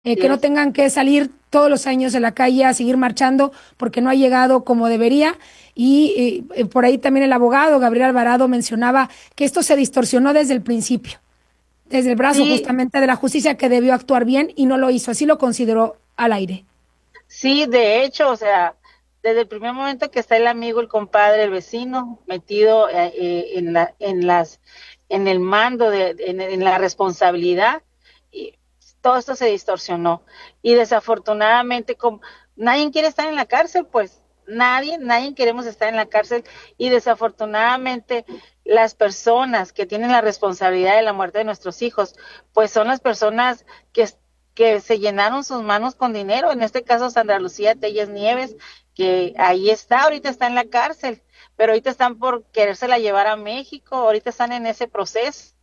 Así que no es. tengan que salir todos los años en la calle a seguir marchando porque no ha llegado como debería. Y por ahí también el abogado Gabriel Alvarado mencionaba que esto se distorsionó desde el principio, desde el brazo Sí, justamente de la justicia que debió actuar bien y no lo hizo, así lo consideró al aire. sí, de hecho, o sea, desde el primer momento que está el amigo, el compadre, el vecino metido en el mando, en la responsabilidad, y todo esto se distorsionó. Y desafortunadamente, como nadie quiere estar en la cárcel, pues nadie queremos estar en la cárcel. Y desafortunadamente, las personas que tienen la responsabilidad de la muerte de nuestros hijos, pues son las personas que se llenaron sus manos con dinero, en este caso Sandra Lucía Telles Nieves, que ahí está, ahorita está en la cárcel, pero ahorita están por querérsela llevar a México, ahorita están en ese proceso.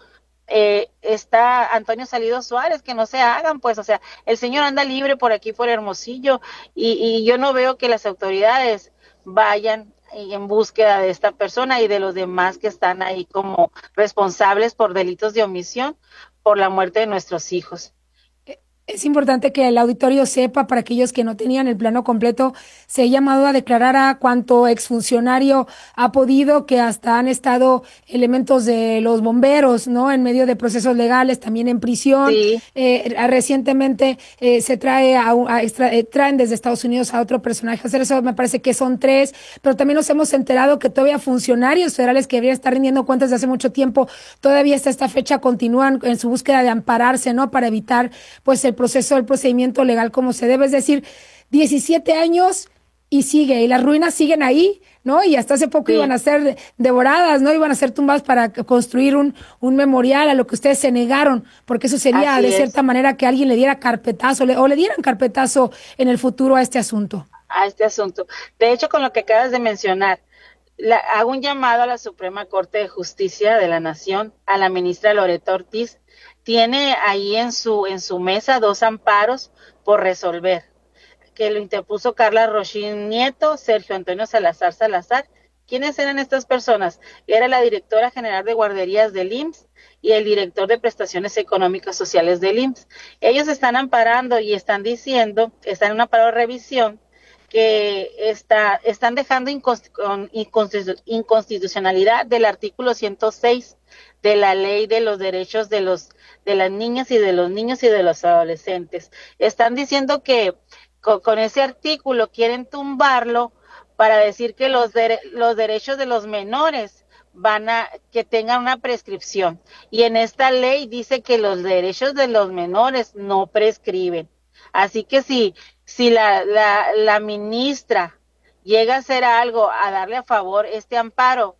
Está Antonio Salido Suárez, que no se hagan, pues, o sea, el señor anda libre por aquí, por Hermosillo, y yo no veo que las autoridades vayan en búsqueda de esta persona y de los demás que están ahí como responsables por delitos de omisión por la muerte de nuestros hijos. Es importante que el auditorio sepa, para aquellos que no tenían el plano completo, se ha llamado a declarar a cuanto exfuncionario ha podido, que hasta han estado elementos de los bomberos, ¿no? En medio de procesos legales, también en prisión. Sí, Recientemente se traen desde Estados Unidos a otro personaje. O sea, eso me parece que son tres, pero también nos hemos enterado que todavía funcionarios federales que deberían estar rindiendo cuentas de hace mucho tiempo, todavía hasta esta fecha continúan en su búsqueda de ampararse, ¿no? Para evitar pues el proceso, el procedimiento legal como se debe, es decir, 17 años y sigue, y las ruinas siguen ahí, ¿no? Y hasta hace poco iban sí, a ser devoradas, ¿no? Iban a ser tumbadas para construir un memorial a lo que ustedes se negaron, porque eso sería de así cierta es, manera que alguien le diera carpetazo o le dieran carpetazo en el futuro a este asunto. a este asunto. De hecho, con lo que acabas de mencionar, hago un llamado a la Suprema Corte de Justicia de la Nación, a la ministra Loreta Ortiz. Tiene ahí en su mesa dos amparos por resolver, que lo interpuso Carla Rochín Nieto, Sergio Antonio Salazar Salazar. ¿Quiénes eran estas personas? Era la directora general de guarderías del IMSS y el director de prestaciones económicas sociales del IMSS. Ellos están amparando y están diciendo, están en un amparo de revisión, que están dejando inconstitucionalidad del artículo 106 de la ley de los derechos de las niñas y de los niños y de los adolescentes. Están diciendo que con ese artículo quieren tumbarlo para decir que los derechos de los menores van a que tengan una prescripción, y en esta ley dice que los derechos de los menores no prescriben. Así que si la ministra llega a hacer algo, a darle a favor este amparo,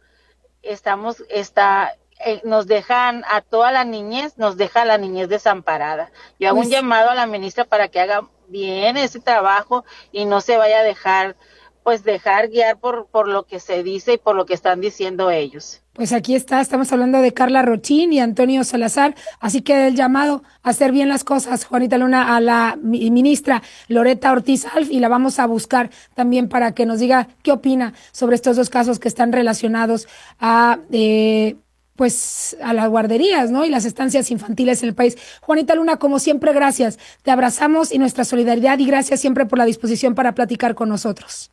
nos dejan a toda la niñez, nos deja a la niñez desamparada. Yo hago un Pues llamado a la ministra para que haga bien ese trabajo y no se vaya a dejar, pues dejar guiar por lo que se dice y por lo que están diciendo ellos. Pues aquí está, estamos hablando de Carla Rochín y Antonio Salazar, así que el llamado a hacer bien las cosas, Juanita Luna, a la ministra Loreta Ortiz Alf, y la vamos a buscar también para que nos diga qué opina sobre estos dos casos que están relacionados a, pues, a las guarderías, ¿no? Y las estancias infantiles en el país. Juanita Luna, como siempre, gracias. Te abrazamos y nuestra solidaridad, y gracias siempre por la disposición para platicar con nosotros.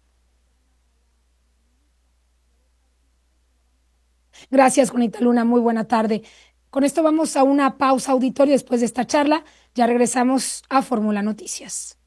Gracias, Juanita Luna. Muy buena tarde. Con esto vamos a una pausa auditoria después de esta charla. Ya regresamos a Fórmula Noticias.